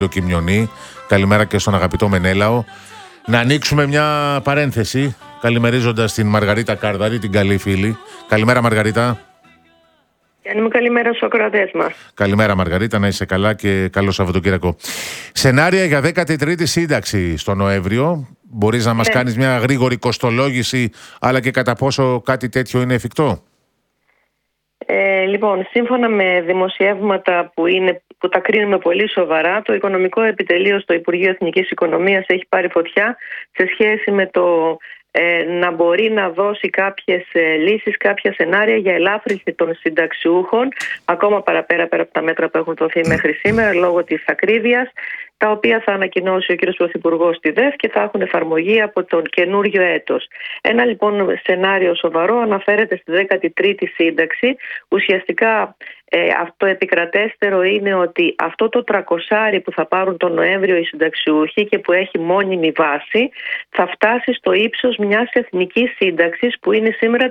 Κιμιονή. Καλημέρα και στον αγαπητό Μενέλαο. Να ανοίξουμε μια παρένθεση, καλημερίζοντας την Μαργαρίτα Κάρδαρη, την καλή φίλη. Καλημέρα, Μαργαρίτα. Καλημέρα στους ακροατές μας. Καλημέρα, Μαργαρίτα, να είσαι καλά και καλό Σαββατοκύριακο. Σενάρια για 13η σύνταξη στο Νοέμβριο. Μπορείς να μας κάνεις μια γρήγορη κοστολόγηση, αλλά και κατά πόσο κάτι τέτοιο είναι εφικτό? Λοιπόν, σύμφωνα με δημοσιεύματα που τα κρίνουμε πολύ σοβαρά, το Οικονομικό Επιτελείο στο Υπουργείο Εθνικής Οικονομίας έχει πάρει φωτιά σε σχέση με το να μπορεί να δώσει κάποιες λύσεις, κάποια σενάρια για ελάφρυνση των συνταξιούχων, ακόμα παραπέρα από τα μέτρα που έχουν δοθεί μέχρι σήμερα λόγω της ακρίβειας, τα οποία θα ανακοινώσει ο κ. Πρωθυπουργός στη ΔΕΦ και θα έχουν εφαρμογή από τον καινούριο έτος. Ένα λοιπόν σενάριο σοβαρό αναφέρεται στη 13η σύνταξη. Ουσιαστικά αυτό επικρατέστερο είναι ότι αυτό το 300 που θα πάρουν τον Νοέμβριο οι συνταξιούχοι και που έχει μόνιμη βάση θα φτάσει στο ύψος μιας εθνικής σύνταξης που είναι σήμερα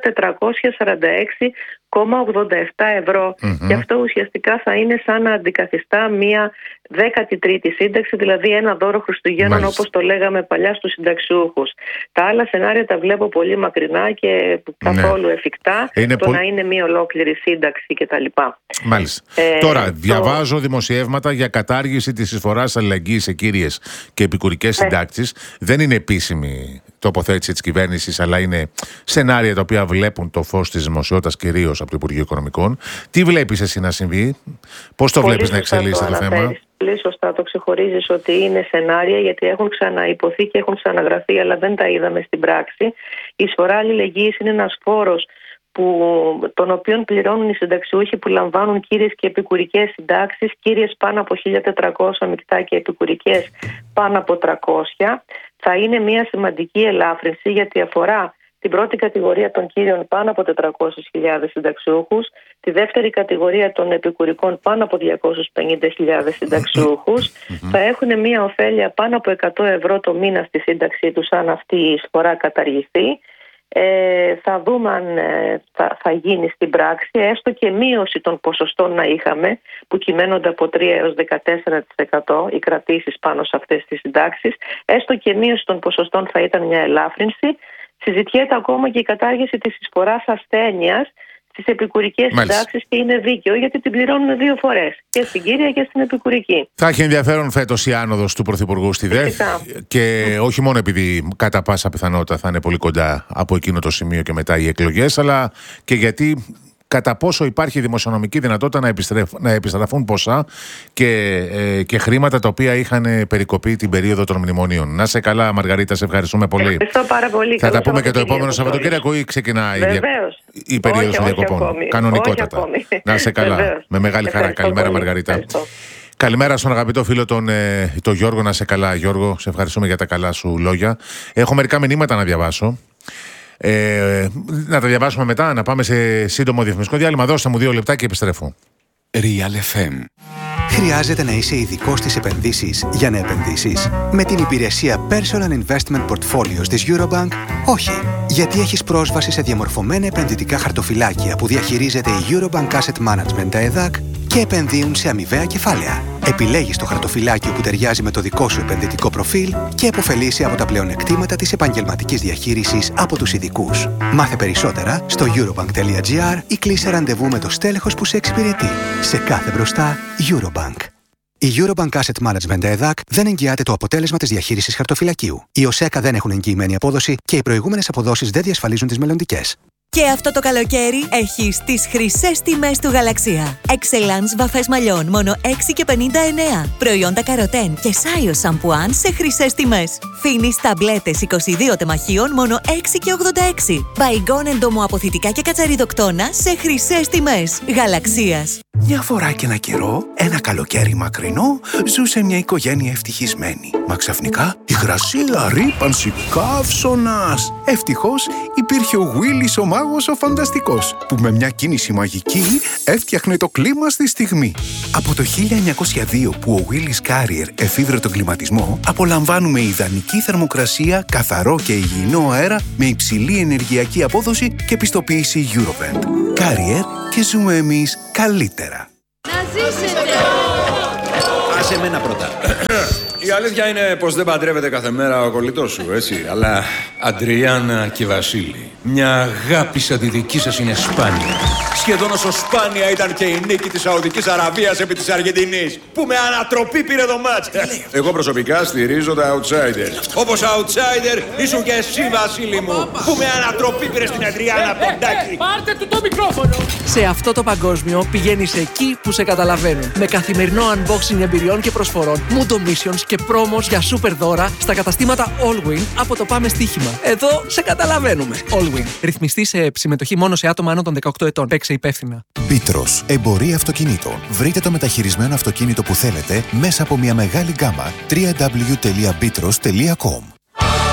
446,87 ευρώ. Και αυτό ουσιαστικά θα είναι σαν να αντικαθιστά μια 13η σύνταξη, δηλαδή ένα δώρο Χριστουγέννων, όπως το λέγαμε παλιά στους συνταξιούχους. Τα άλλα σενάρια τα βλέπω πολύ μακρινά και καθόλου εφικτά. Να είναι μια ολόκληρη σύνταξη κτλ. Μάλιστα. Τώρα, διαβάζω δημοσιεύματα για κατάργηση της εισφοράς αλληλεγγύης σε κύριες και επικουρικές συντάξεις. Δεν είναι επίσημη τοποθέτηση της κυβέρνησης, αλλά είναι σενάρια τα οποία βλέπουν το φως της δημοσιότητας, κυρίως από το Υπουργείο Οικονομικών. Τι βλέπεις εσύ να συμβεί, πώς το βλέπεις να εξελίσσεται το θέμα? Πολύ σωστά το ξεχωρίζεις ότι είναι σενάρια, γιατί έχουν ξαναϋποθεί και έχουν ξαναγραφεί, αλλά δεν τα είδαμε στην πράξη. Η εισφορά αλληλεγγύης είναι ένας φόρος τον οποίον πληρώνουν οι συνταξιούχοι που λαμβάνουν κύριες και επικουρικές συντάξεις, κύριες πάνω από 1.400 μεικτά και επικουρικές πάνω από 300. Θα είναι μια σημαντική ελάφρυνση, γιατί αφορά την πρώτη κατηγορία των κύριων πάνω από 400.000 συνταξιούχους, τη δεύτερη κατηγορία των επικουρικών πάνω από 250.000 συνταξιούχους. Θα έχουν μια ωφέλεια πάνω από 100 ευρώ το μήνα στη σύνταξή τους αν αυτή η εισφορά καταργηθεί. Θα δούμε αν θα γίνει στην πράξη, έστω και μείωση των ποσοστών να είχαμε, που κυμαίνονται από 3 έως 14% οι κρατήσεις πάνω σε αυτές τις συντάξεις. Έστω και μείωση των ποσοστών θα ήταν μια ελάφρυνση. Συζητιέται ακόμα και η κατάργηση της εισφοράς ασθένειας στις επικουρικές συντάξεις και είναι δίκαιο, γιατί την πληρώνουν 2 φορές, και στην κύρια και στην επικουρική. Θα έχει ενδιαφέρον φέτος η άνοδος του Πρωθυπουργού στη ΔΕΦ, και όχι μόνο επειδή κατά πάσα πιθανότητα θα είναι πολύ κοντά από εκείνο το σημείο και μετά οι εκλογές, αλλά και γιατί κατά πόσο υπάρχει δημοσιονομική δυνατότητα να επιστραφούν ποσά και χρήματα τα οποία είχαν περικοπεί την περίοδο των μνημονίων. Να σε καλά, Μαργαρίτα, σε ευχαριστούμε πολύ. Ευχαριστώ πάρα πολύ. Θα τα πούμε και το επόμενο Σαββατοκύριακο, ή ξεκινάει η περίοδος των διακοπών? Κανονικότατα. Να σε καλά. Με μεγάλη χαρά. Καλημέρα, Μαργαρίτα. Καλημέρα στον αγαπητό φίλο τον Γιώργο. Να σε καλά, Γιώργο. Σε ευχαριστούμε για τα καλά σου λόγια. Έχω μερικά μηνύματα να διαβάσω. Να τα διαβάσουμε μετά, να πάμε σε σύντομο διαφημιστικό διάλειμμα. Δώστε μου 2 λεπτά και επιστρέφω. Real FM. Χρειάζεται να είσαι ειδικός στις επενδύσεις για να επενδύσεις? Με την υπηρεσία Personal Investment Portfolios της Eurobank, όχι. Γιατί έχεις πρόσβαση σε διαμορφωμένα επενδυτικά χαρτοφυλάκια που διαχειρίζεται η Eurobank Asset Management, τα ΕΔΑΚ, και επενδύουν σε αμοιβαία κεφάλαια. Επιλέγεις το χαρτοφυλάκιο που ταιριάζει με το δικό σου επενδυτικό προφίλ και επωφελείσαι από τα πλεονεκτήματα της επαγγελματικής διαχείρισης από τους ειδικούς. Μάθε περισσότερα στο eurobank.gr ή κλείσε ραντεβού με το στέλεχος που σε εξυπηρετεί. Σε κάθε μπροστά, Eurobank. Η Eurobank Asset Management ΕΔΑΚ δεν εγγυάται το αποτέλεσμα της διαχείρισης χαρτοφυλακίου. Οι ΟΣΕΚΑ δεν έχουν εγγυημένη απόδοση και οι προηγούμενες αποδόσεις δεν διασφαλίζουν τις μελλοντικές. Και αυτό το καλοκαίρι έχεις τις χρυσές τιμές του Γαλαξία. Excellence βαφές μαλλιών μόνο 6,59. Προϊόντα καροτέν και σάιο σαμπουάν σε χρυσές τιμές. Φίνις ταμπλέτες 22 τεμαχίων μόνο 6,86. Μπαϊγκόν εντομοαποθητικά και κατσαριδοκτόνα σε χρυσές τιμές. Γαλαξίας. Μια φορά και ένα καιρό, ένα καλοκαίρι μακρινό, ζούσε μια οικογένεια ευτυχισμένη. Μα ξαφνικά, υγρασία, ρύπανση, καύσωνας. Ευτυχώς υπήρχε ο Γουίλης ο μάγος ο φανταστικός, που με μια κίνηση μαγική έφτιαχνε το κλίμα στη στιγμή. Από το 1902 που ο Willis Carrier εφήβρε τον κλιματισμό, απολαμβάνουμε ιδανική θερμοκρασία, καθαρό και υγιεινό αέρα με υψηλή ενεργειακή απόδοση και πιστοποίηση Eurovent. Carrier, και ζούμε εμείς καλύτερα. Να ζήσετε! σε μένα πρώτα. Η αλήθεια είναι πως δεν παντρεύεται κάθε μέρα ο κολλητός σου, έτσι. Αλλά Αντριάννα και Βασίλη, μια αγάπη σαν τη δική σας είναι σπάνια. Σχεδόν όσο σπάνια ήταν και η νίκη της Σαουδικής Αραβίας επί της Αργεντινής, που με ανατροπή πήρε το μάτς. Εγώ προσωπικά στηρίζω τα outsiders. Όπως outsider ήσουν και εσύ, Βασίλη μου, που με ανατροπή πήρε στην Αντριάννα ποντάκι. Πάρτε του το μικρόφωνο. Σε αυτό το παγκόσμιο πηγαίνεις εκεί που σε καταλαβαίνουν. Με καθημερινό unboxing εμπειριών και προσφορών, Mundo Missions και promos για super δώρα στα καταστήματα Allwin από το Πάμε Στοίχημα. Εδώ σε καταλαβαίνουμε. Allwin. Ρυθμιστή σε συμμετοχή μόνο σε άτομα άνω των 18 ετών. Παίξε υπεύθυνα. Μπίτρος. Εμπορία αυτοκινήτων. Βρείτε το μεταχειρισμένο αυτοκίνητο που θέλετε μέσα από μια μεγάλη γκάμα. www.bitros.com